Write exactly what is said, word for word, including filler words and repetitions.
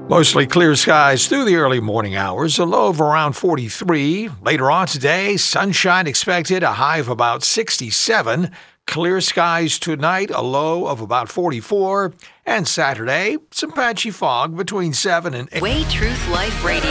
Mostly clear skies through the early morning hours, a low of around forty-three. Later on today, sunshine expected, a high of about sixty-seven. Clear skies tonight, a low of about forty-four. And Saturday, some patchy fog between seven and eight. Way Truth Life Radio.